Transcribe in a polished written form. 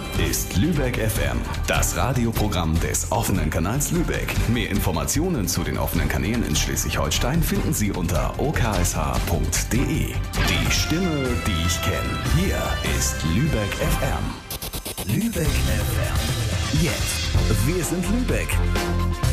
ist Lübeck FM, das Radioprogramm des offenen Kanals Lübeck. Mehr Informationen zu den offenen Kanälen in Schleswig-Holstein finden Sie unter oksh.de. Die Stimme, die ich kenne. Hier ist Lübeck FM. Lübeck FM. Jetzt. Wir sind Lübeck.